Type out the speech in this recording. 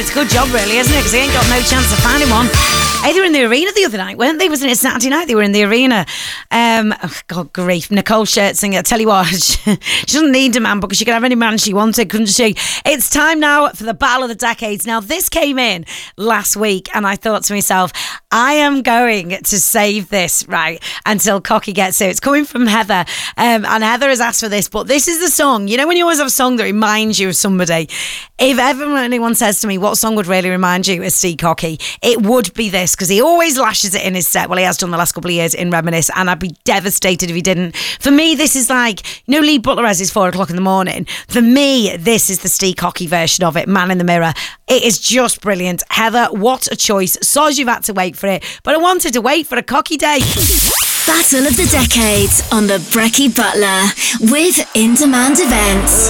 It's a good job, really, isn't it? Because he ain't got no chance of finding one. Hey, they were in the arena the other night, weren't they? Wasn't it Saturday night? They were in the arena. God grief. Nicole Scherzinger. I tell you what, she doesn't need a man because she could have any man she wanted, couldn't she? It's time now for the Battle of the Decades. Now, this came in last week and I thought to myself, I am going to save this, right, until Cocky gets here. It's coming from Heather. And Heather has asked for this, but this is the song. You know when you always have a song that reminds you of somebody? If ever anyone says to me, what song would really remind you of Steve Cocky? It would be this, because he always lashes it in his set. Well, he has done the last couple of years in Reminisce, and I'd be devastated if he didn't. For me, this is like, you know, Lee Butler has his 4 o'clock in the morning. For me, this is the Steve Cocky version of it, Man in the Mirror. It is just brilliant. Heather, what a choice. So you've had to wait for it, but I wanted to wait for a Cocky day. Battle of the Decades on the Brecky Butler with In Demand Events.